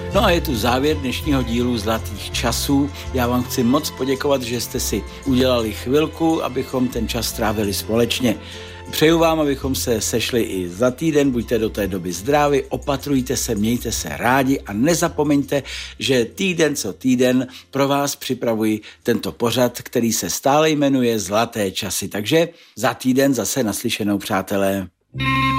No a je tu závěr dnešního dílu Zlatých časů. Já vám chci moc poděkovat, že jste si udělali chvilku, abychom ten čas strávili společně. Přeju vám, abychom se sešli i za týden, buďte do té doby zdraví, opatrujte se, mějte se rádi a nezapomeňte, že týden co týden pro vás připravuji tento pořad, který se stále jmenuje Zlaté časy. Takže za týden zase naslyšenou, přátelé.